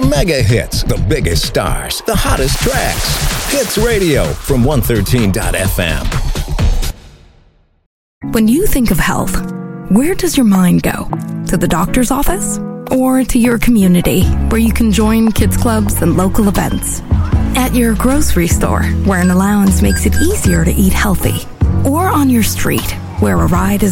mega hits, the biggest stars, the hottest tracks. Hits Radio from 113.fm. When you think of health, where does your mind go? To the doctor's office? Or to your community, where you can join kids clubs and local events? At your grocery store, where an allowance makes it easier to eat healthy? Or on your street, where a ride is